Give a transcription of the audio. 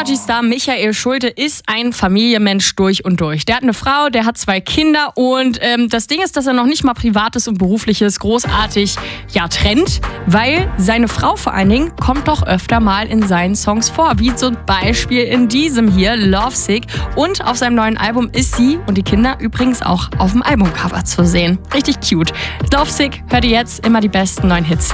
Energy-Star Michael Schulte ist ein Familienmensch durch und durch. Der hat eine Frau, der hat 2 Kinder und das Ding ist, dass er noch nicht mal Privates und Berufliches großartig trennt, weil seine Frau vor allen Dingen kommt doch öfter mal in seinen Songs vor, wie zum Beispiel in diesem hier, Lovesick. Und auf seinem neuen Album ist sie und die Kinder übrigens auch auf dem Albumcover zu sehen. Richtig cute. Lovesick hört ihr jetzt immer die besten neuen Hits.